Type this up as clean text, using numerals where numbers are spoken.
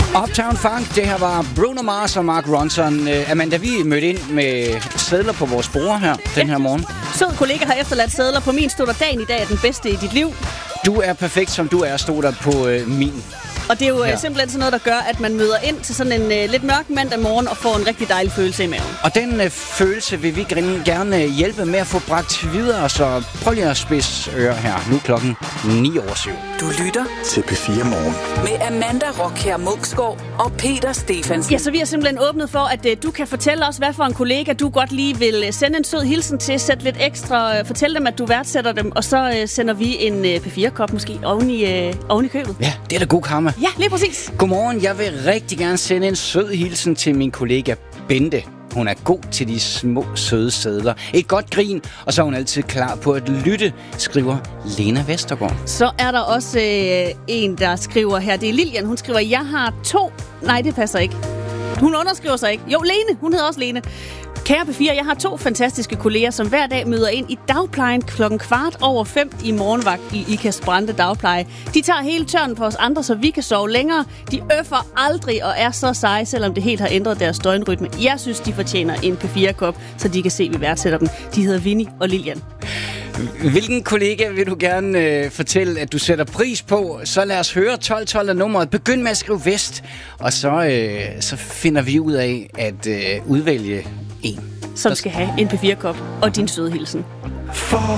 Uptown Funk, det her var Bruno Mars og Mark Ronson. Amanda, vi mødte ind med sedler på vores bord her den her morgen. Sød kollega har efterladt sedler. På min stod der: dagen i dag er den bedste i dit liv. Du er perfekt, som du er, stod der på min. Og det er jo simpelthen sådan noget, der gør, at man møder ind til sådan en lidt mørk mandag morgen og får en rigtig dejlig følelse i maven. Og den følelse vil vi gerne hjælpe med at få bragt videre, så prøv lige at spidse ører her. Nu klokken 9:07. Du lytter til P4 Morgen med Amanda Rockher Munksgaard og Peter Stephansen. Ja, så vi har simpelthen åbnet for, at du kan fortælle os, hvad for en kollega du godt lige vil sende en sød hilsen til, sætte lidt ekstra, fortælle dem, at du værdsætter dem, og så sender vi en P4-kop måske oven i købet. Ja, det er da god karma. Ja, lige præcis. Godmorgen, jeg vil rigtig gerne sende en sød hilsen til min kollega Bente. Hun er god til de små, søde sedler. Et godt grin, og så er hun altid klar på at lytte, skriver Lena Vestergaard. Så er der også en, der skriver her. Det er Lilian. Hun skriver: jeg har 2... Nej, det passer ikke. Hun underskriver sig ikke. Jo, Lene. Hun hedder også Lene. Kære P4, jeg har 2 fantastiske kolleger, som hver dag møder ind i dagplejen 5:15 i morgenvagt i Ikast Brande Dagpleje. De tager hele tørnen på os andre, så vi kan sove længere. De øffer aldrig og er så seje, selvom det helt har ændret deres døgnrytme. Jeg synes, de fortjener en P4-kop, så de kan se, at vi værdsætter dem. De hedder Vinnie og Lilian. Hvilken kollega vil du gerne fortælle, at du sætter pris på? Så lad os høre 1212 af nummeret. Begynd med at skrive vest, og så finder vi ud af at udvælge en, som skal have en P4-kop og din søde hilsen. For